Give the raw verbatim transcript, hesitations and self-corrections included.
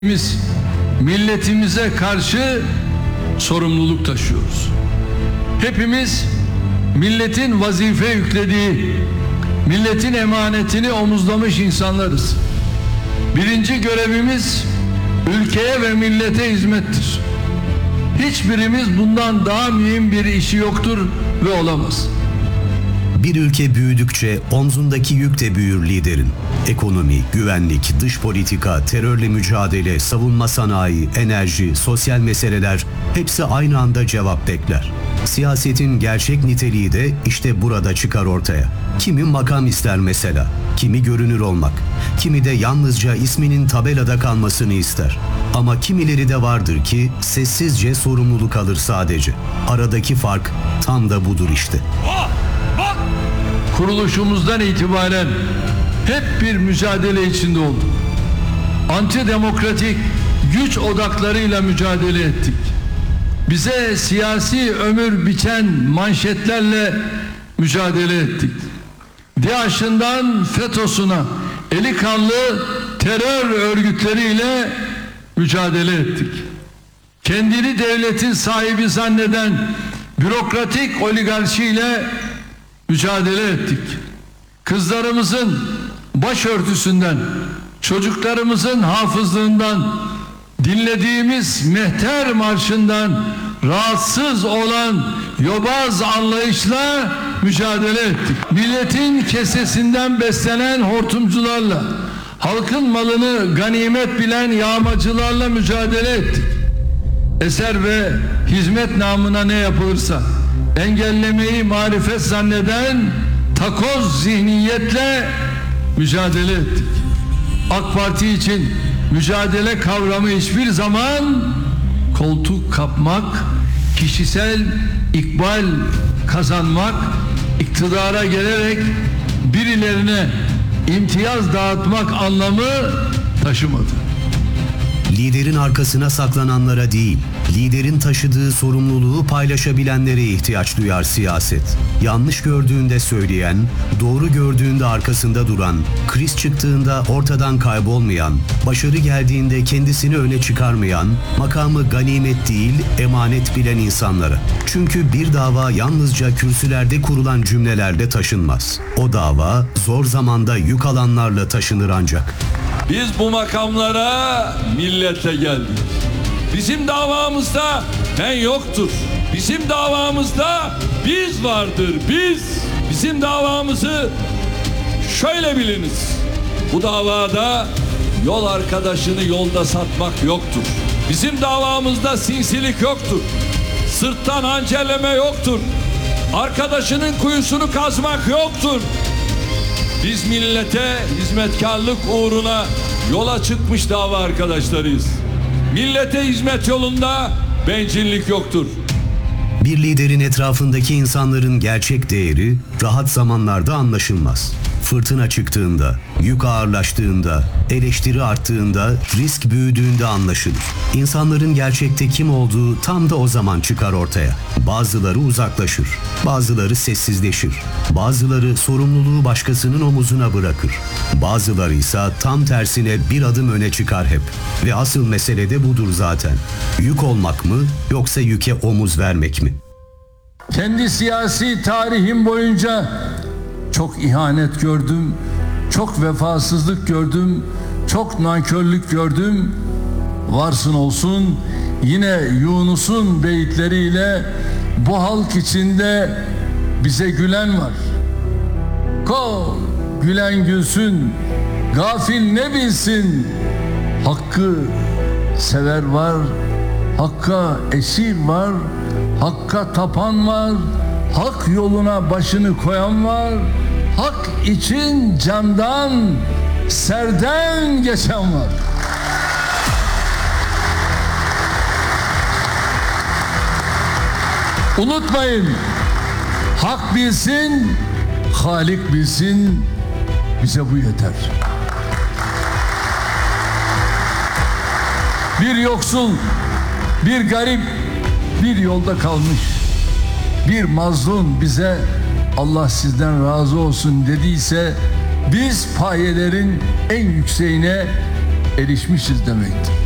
Biz milletimize karşı sorumluluk taşıyoruz. Hepimiz milletin vazife yüklediği, milletin emanetini omuzlamış insanlarız. Birinci görevimiz ülkeye ve millete hizmettir. Hiçbirimiz bundan daha mühim bir işi yoktur ve olamaz. Bir ülke büyüdükçe omzundaki yük de büyür liderin. Ekonomi, güvenlik, dış politika, terörle mücadele, savunma sanayi, enerji, sosyal meseleler hepsi aynı anda cevap bekler. Siyasetin gerçek niteliği de işte burada çıkar ortaya. Kimi makam ister mesela, kimi görünür olmak, kimi de yalnızca isminin tabelada kalmasını ister. Ama kimileri de vardır ki sessizce sorumluluk alır sadece. Aradaki fark tam da budur işte. Kuruluşumuzdan itibaren hep bir mücadele içinde olduk. Antidemokratik güç odaklarıyla mücadele ettik. Bize siyasi ömür biçen manşetlerle mücadele ettik. DİAŞ'ından FETÖ'süne eli kanlı terör örgütleriyle mücadele ettik. Kendini devletin sahibi zanneden bürokratik oligarşiyle mücadele ettik. Kızlarımızın başörtüsünden, çocuklarımızın hafızlığından, dinlediğimiz mehter marşından rahatsız olan yobaz anlayışla mücadele ettik. Milletin kesesinden beslenen hortumcularla, halkın malını ganimet bilen yağmacılarla mücadele ettik. Eser ve hizmet namına ne yapılırsa engellemeyi marifet zanneden takoz zihniyetle mücadele ettik. AK Parti için mücadele kavramı hiçbir zaman koltuk kapmak, kişisel ikbal kazanmak, iktidara gelerek birilerine imtiyaz dağıtmak anlamı taşımadı. Liderin arkasına saklananlara değil, liderin taşıdığı sorumluluğu paylaşabilenlere ihtiyaç duyar siyaset. Yanlış gördüğünde söyleyen, doğru gördüğünde arkasında duran, kriz çıktığında ortadan kaybolmayan, başarı geldiğinde kendisini öne çıkarmayan, makamı ganimet değil, emanet bilen insanlara. Çünkü bir dava yalnızca kürsülerde kurulan cümlelerle taşınmaz. O dava zor zamanda yük alanlarla taşınır ancak. Biz bu makamlara milletle geldik. Bizim davamızda ben yoktur. Bizim davamızda biz vardır, biz. Bizim davamızı şöyle biliniz. Bu davada yol arkadaşını yolda satmak yoktur. Bizim davamızda sinsilik yoktur. Sırttan hançerleme yoktur. Arkadaşının kuyusunu kazmak yoktur. Biz millete hizmetkarlık uğruna yola çıkmış dava arkadaşlarıyız. Millete hizmet yolunda bencillik yoktur. Bir liderin etrafındaki insanların gerçek değeri rahat zamanlarda anlaşılmaz. Fırtına çıktığında, yük ağırlaştığında, eleştiri arttığında, risk büyüdüğünde anlaşılır. İnsanların gerçekte kim olduğu tam da o zaman çıkar ortaya. Bazıları uzaklaşır, bazıları sessizleşir, bazıları sorumluluğu başkasının omuzuna bırakır. Bazıları ise tam tersine bir adım öne çıkar hep. Ve asıl mesele de budur zaten. Yük olmak mı yoksa yüke omuz vermek mi? Kendi siyasi tarihim boyunca çok ihanet gördüm, çok vefasızlık gördüm, çok nankörlük gördüm. Varsın olsun yine Yunus'un beyitleriyle bu halk içinde bize gülen var. Ko gülen gülsün, gafil ne bilsin, hakkı sever var, hakka esir var, hakka tapan var, hak yoluna başını koyan var, hak için candan, serden geçen var. Unutmayın, hak bilsin, Halik bilsin, bize bu yeter. Bir yoksul, bir garip, bir yolda kalmış, bir mazlum bize Allah sizden razı olsun dediyse biz payelerin en yükseğine erişmişiz demektir.